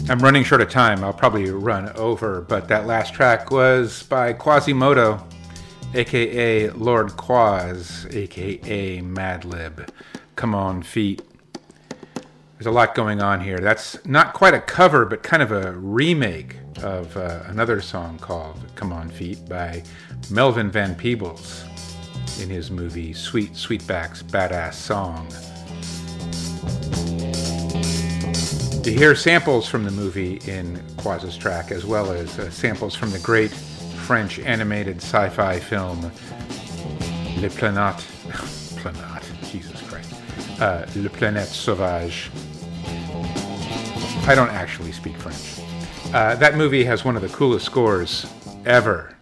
I'm running short of time. I'll probably run over, but that last track was by Quasimodo, aka Lord Quaz, aka Madlib. Come On Feet. There's a lot going on here. That's not quite a cover, but kind of a remake of another song called Come On Feet by Melvin Van Peebles in his movie Sweetback's Badass Song. You hear samples from the movie in Quaz's track, as well as samples from the great French animated sci-fi film Le Planète, Jesus Christ, Le Planète Sauvage. I don't actually speak French. That movie has one of the coolest scores ever.